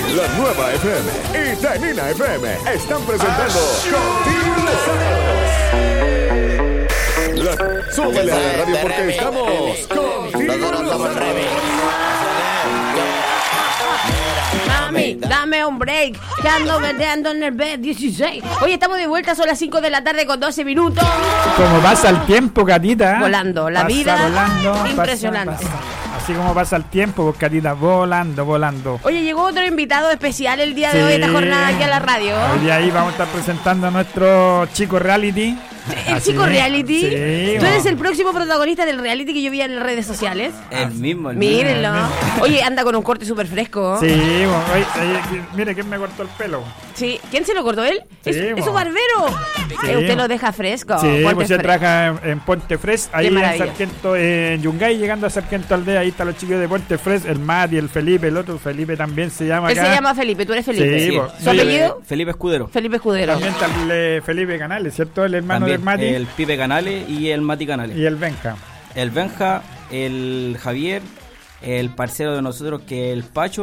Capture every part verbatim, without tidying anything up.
La Nueva F M y Tanina F M están presentando Contigo La... Súbele a la radio porque estamos Contigo Mami, dame un break, que ando vendiendo en el B dieciséis. Hoy estamos de vuelta, son las cinco de la tarde con doce minutos. Como pasa el tiempo, Catita. Volando, la pasa vida volando, impresionante. Pasa, pasa. Así como pasa el tiempo, pues, Catita, volando, volando. Oye, llegó otro invitado especial el día de Sí. hoy, esta jornada aquí a la radio. Hoy día ahí vamos a estar presentando a nuestro chico reality. El Así, chico reality. Sí, Tú bueno. eres el próximo protagonista del reality que yo vi en las redes sociales. El mismo, el mismo. Mírenlo. Oye, anda con un corte súper fresco. Sí, bueno, oye, oye, mire quién me cortó el pelo. Sí. ¿Quién se lo cortó él? Sí, es, es bueno. su barbero. Sí. Eh, usted lo deja fresco. Sí, corte pues se fresco. trabaja en, en Puente Fres, ahí Qué en maravilla. Sargento, en Yungay, llegando a Sargento Aldea, ahí están los chicos de Puente Fres, el Mati, el Felipe, el otro Felipe también se llama Él acá. se llama Felipe, tú eres Felipe. Sí, Sí, pues, ¿Su Felipe- apellido? Felipe Escudero. Felipe Escudero. También está el, eh, Felipe Canales, ¿cierto? El hermano También del Mati el Pipe Canales y el Mati Canales. y el Benja. El Benja, el Javier, el parcero de nosotros que es el Pacho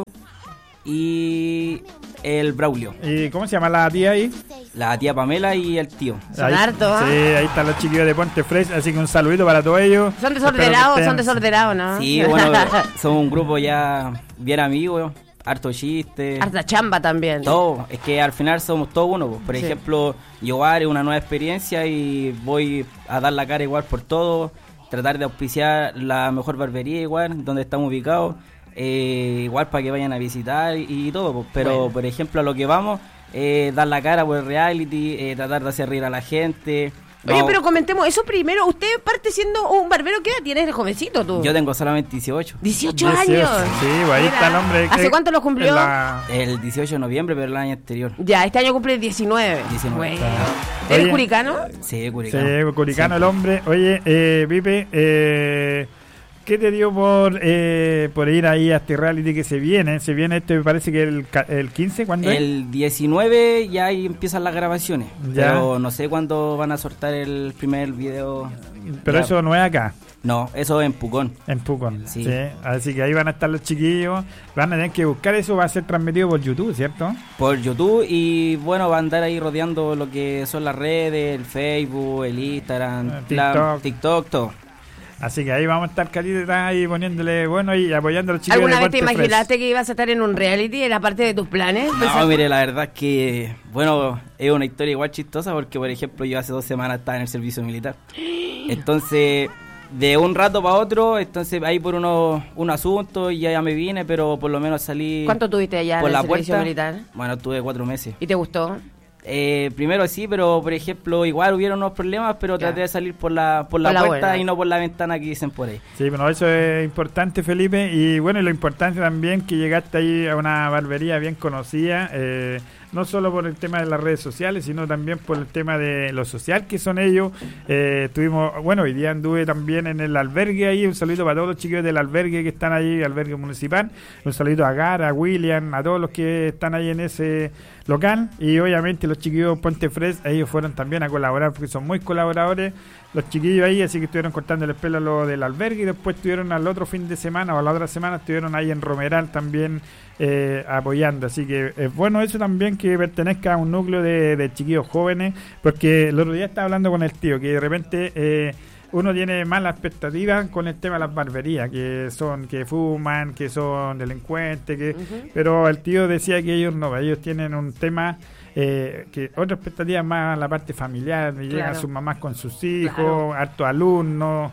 y el Braulio. ¿Y cómo se llama la tía ahí? La tía Pamela y el tío. Son Ahí- hartos, Sí, ¿ah? ahí están los chiquillos de Puente Fres, así que un saludito para todos ellos. Son Espero desordenados, que estén- son desordenados, ¿no? Sí, bueno, somos un grupo ya bien amigos, harto chiste. Harta chamba también. Todo, es que al final somos todos uno. Pues. Por Sí. ejemplo, llevar una nueva experiencia y voy a dar la cara igual por todo, tratar de auspiciar la mejor barbería igual, donde estamos ubicados, eh, igual para que vayan a visitar y, y todo. Pues. Pero, Bueno. por ejemplo, a lo que vamos, eh, dar la cara por el reality, eh, tratar de hacer reír a la gente. Oye, Vamos- pero comentemos eso primero. Usted parte siendo un barbero. ¿Qué edad tienes, jovencito tú? Yo tengo solamente dieciocho. dieciocho dieciocho. años. Sí, pues ahí Mira. está el hombre. ¿Hace que- cuánto lo cumplió? en la- El dieciocho de noviembre, pero el año anterior. Ya, este año cumple diecinueve. diecinueve. Bueno. Oye. ¿Eres curicano? Sí, Sí, Curicano. curicano el hombre. Oye, eh, Pipe, eh, ¿qué te dio por eh, por ir ahí a este reality que se viene? Se viene este, me parece que el, ca- el quince, ¿cuándo es? El diecinueve ya ahí empiezan las grabaciones, Ya. pero no sé cuándo van a soltar el primer video. Pero Ya. eso no es acá, No, eso en Pucón. en Pucón. Sí. Sí. Así que ahí van a estar los chiquillos. Van a tener que buscar eso, va a ser transmitido por YouTube, ¿cierto? Por YouTube y bueno, va a andar ahí rodeando lo que son las redes, el Facebook, el Instagram, Eh, la- TikTok. TikTok, todo. Así que ahí vamos a estar Catita ahí poniéndole bueno y apoyando a los chiquillos. ¿Alguna de vez te Puente Fres. imaginaste que ibas a estar en un reality? ¿Era parte de tus planes? No, Pensaste- mire, la verdad es que, bueno, es una historia igual chistosa porque, por ejemplo, yo hace dos semanas estaba en el servicio militar. Entonces, de un rato para otro, entonces ahí por unos, un asunto y ya, ya me vine, pero por lo menos salí ¿Cuánto tuviste allá por en la el servicio puerta. militar? Bueno, tuve cuatro meses. ¿Y te gustó? Eh, primero sí, pero por ejemplo, igual hubieron unos problemas, pero Ya. traté de salir por la, por la Por la puerta buena. y no por la ventana que dicen por ahí. Sí, bueno, eso es importante, Felipe. Y bueno, y lo importante también que llegaste ahí a una barbería bien conocida, eh, no solo por el tema de las redes sociales, sino también por el tema de lo social que son ellos. Eh, tuvimos, bueno, hoy día anduve también en el albergue ahí. Un saludo para todos los chicos del albergue que están ahí, albergue municipal. Un saludo a Gara, a William, a todos los que están ahí en ese local. Y obviamente los chiquillos de Puente Fres, ellos fueron también a colaborar porque son muy colaboradores. Los chiquillos ahí, así que estuvieron cortando el pelo a lo del albergue y después estuvieron al otro fin de semana o a la otra semana estuvieron ahí en Romeral también eh, apoyando. Así que es bueno eso también que pertenezca a un núcleo de, de chiquillos jóvenes, porque el otro día estaba hablando con el tío que de repente eh, uno tiene mala expectativa con el tema de las barberías, que son que fuman, que son delincuentes, que Ujú. pero el tío decía que ellos no, ellos tienen un tema eh, que otra expectativa más la parte familiar, me llegan Claro. sus mamás con sus hijos, Claro. hartos alumnos,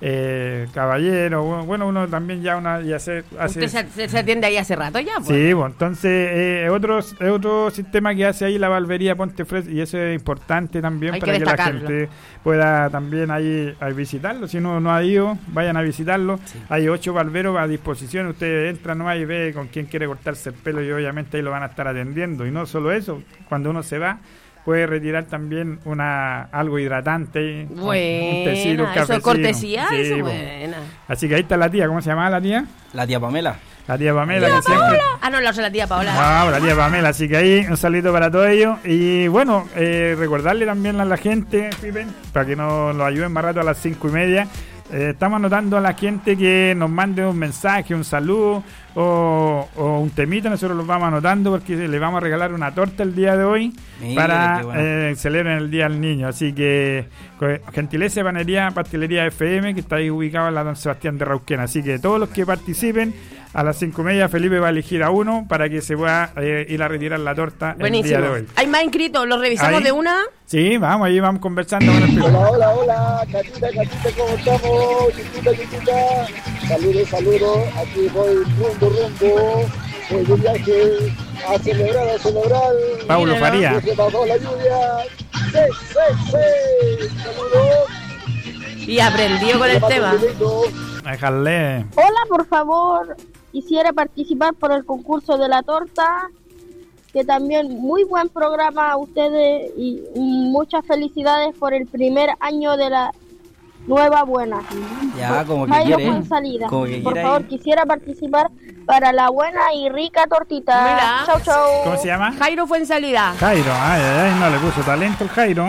eh, caballeros, bueno, bueno, uno también ya una ya se hace Usted se, se atiende ahí hace rato ya, pues. sí, bueno, entonces eh, otro, es otro sistema que hace ahí la barbería Puente Fres y eso es importante también Hay para que que, la destacarlo. gente pueda también ahí a visitarlo. Si no, no ha ido, vayan a visitarlo. Sí. Hay ocho barberos a disposición. Usted entra nomás y ve con quién quiere cortarse el pelo y obviamente ahí lo van a estar atendiendo. Y no solo eso, cuando uno se va, puede retirar también una algo hidratante, un- un tecito, un Buena, eso es cafecito. cortesía, Sí, eso es bueno. buena. Así que ahí está la tía. ¿Cómo se llama la tía? La tía Pamela. La tía Pamela. Tía que siempre- Paola. Ah, no, la otra la tía Paola. No, la tía Pamela, así que ahí un saludo para todos ellos. Y bueno, eh, recordarle también a la gente, Pipe, para que nos lo ayuden más rato a las cinco y media, Eh, estamos anotando a la gente que nos mande un mensaje, un saludo o, o un temita. Nosotros los vamos anotando porque le vamos a regalar una torta el día de hoy. Mira, para bueno. eh, celebrar el Día del Niño. Así que gentileza de Panería, Pastelería F M, que está ahí ubicado en la Don Sebastián de Rauquén. Así que todos los que participen, a las cinco y media Felipe va a elegir a uno para que se pueda eh, ir a retirar la torta. Buenísimo. El día de hoy. ¿Hay más inscritos? ¿Los revisamos ¿Ahí? de una? Sí, vamos, ahí vamos conversando con el Hola, hola, hola, Catita, Catita, ¿cómo estamos? Chiquita, chiquita, saludos, saludos, aquí voy rumbo, rumbo, voy de viaje a celebrar, a celebrar. Paulo Faría. Se pasó la lluvia, sí, sí, sí, saludos. Y aprendió con el tema. Déjale. Hola, por favor, quisiera participar por el concurso de la torta. Que también muy buen programa a ustedes y muchas felicidades por el primer año de la nueva buena. Ya, como que Jairo quiere. con salida. Como que por quiere favor, ir. Quisiera participar para la buena y rica tortita. Mira. Chau, chau. ¿Cómo se llama? Jairo fue en salida. Jairo, ay, ay, ay, no le puso talento el Jairo.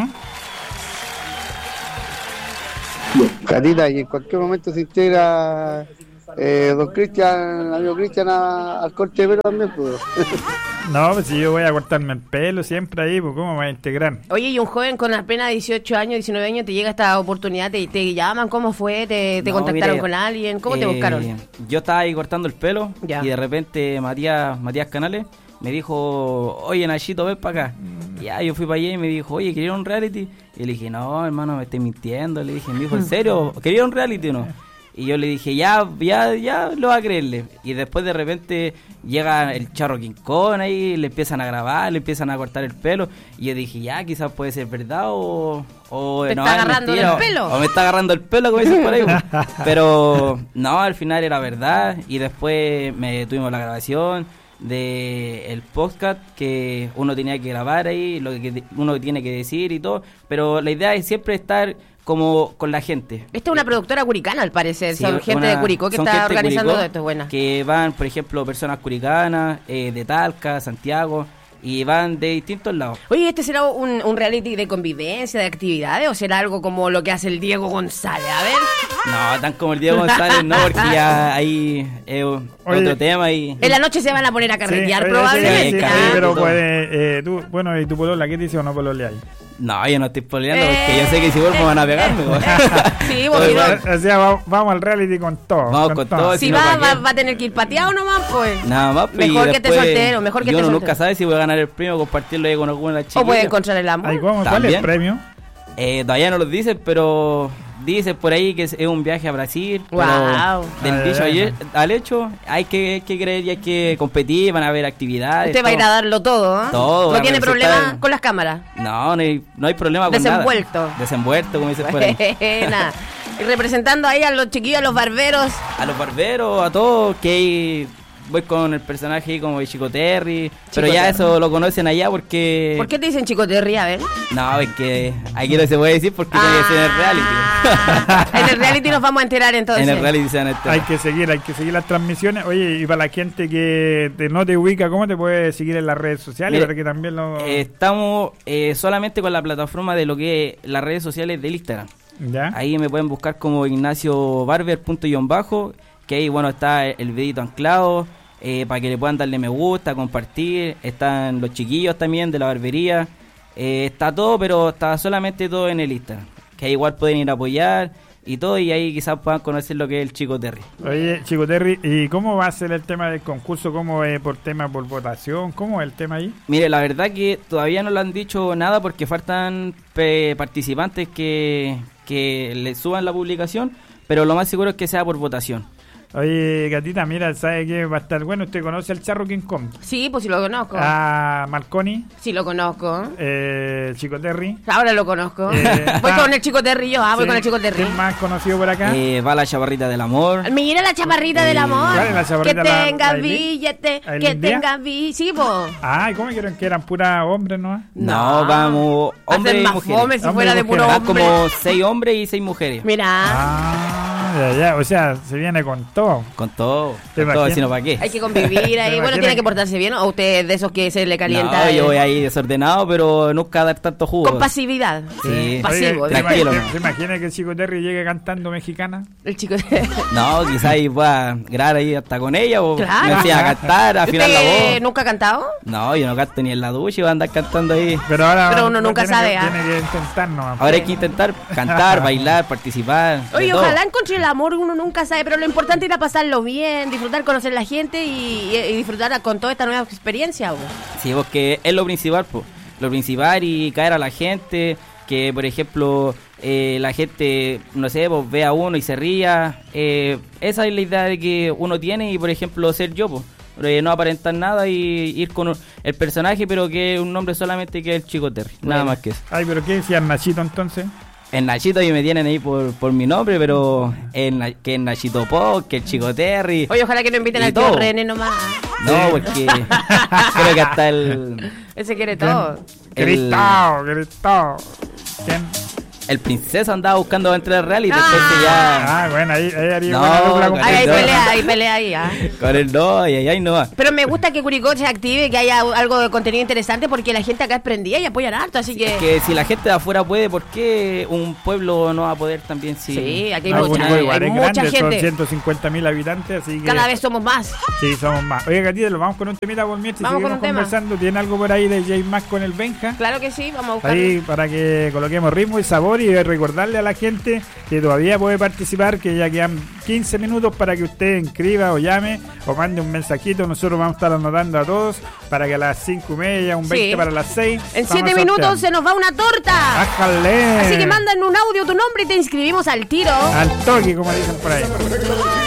Catita, y en cualquier momento se integra eh, don Cristian, amigo Cristian, a- al corte de pelo también, pues. No, pues si yo voy a cortarme el pelo siempre ahí, pues ¿cómo me voy a integrar? Oye, y un joven con apenas dieciocho años, diecinueve años, te llega esta oportunidad, te, te llaman, ¿cómo fue? ¿Te, te No, contactaron mire, con alguien? ¿Cómo te eh, buscaron? Yo estaba ahí cortando el pelo Ya. y de repente Matías Matías Canales me dijo, oye Nachito, ven para acá. Ya, yo fui para allá y me dijo, oye, ¿quería un reality? Y le dije, no, hermano, me estoy mintiendo. Le dije, me dijo, ¿en serio? ¿Quería un reality o no? Y yo le dije, ya, ya, ya lo va a creerle. Y después de repente llega el Charro King Kong ahí, le empiezan a grabar, le empiezan a cortar el pelo. Y yo dije, ya, quizás puede ser verdad o... o ¿Te no, está es agarrando mentira, del o- pelo? O me está agarrando el pelo, como dicen por ahí. Pero no, al final era verdad. Y después me tuvimos la grabación de el podcast que uno tenía que grabar ahí, lo que uno tiene que decir y todo. Pero la idea es siempre estar como con la gente. Esta es una productora curicana, al parecer. Sí, Son gente una- de Curicó que son está gente de organizando Curicó todo esto. Buena. Que van, por ejemplo, personas curicanas, eh, de Talca, Santiago, y van de distintos lados. Oye, ¿este será un, un reality de convivencia, de actividades, o será algo como lo que hace el Diego González? A ver. No, tan como el Diego González, no, porque ya ahí es otro Oye, tema. Y En la noche se van a poner a carretear, oye, probablemente. sí, sí, ¿ah? sí, pero todo. puede, eh, tú, bueno, ¿y tu polola qué te dice o no polola ahí? no, yo no estoy poleando Eh, porque yo sé que si vuelvo van a pegarme. eh, güey. sí, vos, Oye, mira. va- O sea, va- vamos al reality con todo. Vamos con todo. Si si no, va, ¿para va, qué? va a tener que ir pateado nomás, pues. Nada más. pues, y Mejor que esté después, soltero, mejor que y esté uno soltero. nunca sabe si voy a ganar el premio o compartirlo ahí con alguna chiquilla. O puede encontrar el amor. Ay, ¿cómo? ¿Cuál es el También. premio? Eh, todavía no lo dicen, pero dicen por ahí que es, es un viaje a Brasil. pero Guau. Del Ay, dicho ay, ayer, ay. al hecho, hay que, hay que creer y hay que competir, van a haber actividades. Usted va a ir a todo. darlo todo, ¿eh? Todo, No a tiene representar- problema con las cámaras. No, no hay, no hay problema con Desenvuelto. nada. Desenvuelto, como dicen por ahí. Buena. Y representando ahí a los chiquillos, a los barberos. A los barberos, a todos, que hay- voy con el personaje ahí como de Chico Terry, pero ya Terry. eso lo conocen allá porque... ¿Por qué te dicen Chico Terry? A ver. No, es que aquí no se puede decir porque tiene que ser en el Ah, reality. en el reality nos vamos a enterar entonces. En el reality se van a enterar. Hay que seguir, hay que seguir las transmisiones. Oye, y para la gente que te- no te ubica, ¿cómo te puede seguir en las redes sociales? Mire, Para que también lo... Eh, estamos eh, solamente con la plataforma de lo que es las redes sociales del Instagram. ¿Ya? Ahí me pueden buscar como Ignacio Barber punto guión bajo, que ahí bueno está el videito anclado, eh, para que le puedan darle me gusta, compartir. Están los chiquillos también de la barbería. Eh, está todo, pero está solamente todo en el Instagram, que ahí igual pueden ir a apoyar y todo, y ahí quizás puedan conocer lo que es el Chico Terry. Oye, Chico Terry, ¿y cómo va a ser el tema del concurso? ¿Cómo es por tema, por votación? ¿Cómo es el tema ahí? Mire, la verdad que todavía no le han dicho nada porque faltan pe- participantes que, que le suban la publicación, pero lo más seguro es que sea por votación. Oye, gatita, mira, ¿sabe qué va a estar bueno? ¿Usted conoce al Charro King Kong? Sí, pues sí lo conozco. A Marconi, Sí lo conozco. eh, Chico Terry. Ahora lo conozco. Eh, voy ah, con el Chico Terry yo. Ah, voy Sí. con el Chico Terry. ¿Quién más conocido por acá? Eh, va la chaparrita del amor. Mira la chaparrita del amor. ¿Cuál es la chaparrita? Que La- tenga la Aileen- billete. Aileen Que Díaz? tenga billete. Sí, po. Ay, ¿cómo dijeron que eran puras hombres, no? No, No. vamos, Va a hombres ser y más mujeres. fome si Hombres fuera y de puro mujeres. Ah, hombre. como seis hombres y seis mujeres. Mira. Ah, ya, ya. O sea, se viene con todo. Con todo. ¿Te Con todo, imaginas? sino para qué. Hay que convivir ahí. Bueno, imaginas tiene que que- portarse bien. ¿O usted es de esos que se le calienta? No, el- yo voy ahí desordenado, pero nunca dar tanto jugo. Con pasividad. Sí. Pasivo. Oye, ¿te tranquilo. imag- ¿te imaginas que el Chico Terry llegue cantando mexicana? El chico. No, quizás ahí pueda grabar ahí hasta con ella o Claro. me enseña a cantar, a afinar la ¿Usted voz. nunca ha cantado? No, yo no canto ni en la ducha y voy a andar cantando ahí. Pero ahora Pero uno nunca tiene sabe, que, ¿ah? tiene que intentar nomás. Ahora hay que intentar cantar, bailar, participar. de Oye, todo. ojalá encontre el amor, uno nunca sabe, pero lo importante era pasarlo bien, disfrutar, conocer la gente y, y- y disfrutar con toda esta nueva experiencia. ¿O? Sí, porque es lo principal, po. Lo principal y caer a la gente, que por ejemplo eh, la gente, no sé, pues ve a uno y se ría. Eh, esa es la idea de que uno tiene y por ejemplo ser yo, pues. Eh, no aparentar nada y ir con un- el personaje, pero que es un nombre solamente que es el Chico Terry. Nada Bueno. más que eso. Ay, pero ¿qué decía Nachito entonces? En Nachito y me tienen ahí por, por mi nombre, pero en, Na- que es Nachito Pop, que el Chico Terry. Oye, ojalá que no inviten Y al tío todo. René nomás. No, porque creo que hasta el, Ese quiere todo. el, Gritao, gritao. ¿Quién? el princeso andaba buscando entrar al reality, Ah. entonces ya Ah, bueno, ahí, ahí haría No, buena dupla con Ahí hay no. pelea, hay pelea ahí. ¿Ah? con el no, y ahí no va. Pero me gusta que Curicó se active, que haya algo de contenido interesante, porque la gente acá es prendida y apoyan harto, así que... Que si la gente de afuera puede, ¿por qué un pueblo no va a poder también? Si Sí, aquí hay No, mucha- Curicó igual hay es mucha grande, son gente. ciento cincuenta mil habitantes, así que... Cada vez somos más. Sí, somos más. Oye, Gatita, lo vamos con un temita por mientras Vamos con seguimos un tema. conversando. ¿Tiene algo por ahí de J Max con el Benja? Claro que sí, vamos a buscar. Ahí para que coloquemos ritmo y sabor y recordarle a la gente que todavía puede participar, que ya quedan quince minutos para que usted inscriba o llame o mande un mensajito. Nosotros vamos a estar anotando a todos para que a las cinco y media, un veinte Sí. para las seis. En siete minutos se nos va una torta. ¡Ájale! Así que mandan un audio, tu nombre y te inscribimos al tiro. Al toque, como dicen por ahí.